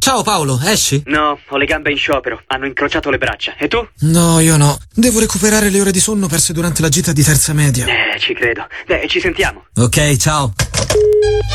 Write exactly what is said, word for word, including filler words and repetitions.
Ciao Paolo, esci? No, ho le gambe in sciopero. Hanno incrociato le braccia. E tu? No, io no. Devo recuperare le ore di sonno perse durante la gita di terza media. Eh, ci credo. Eh, ci sentiamo. Ok, ciao.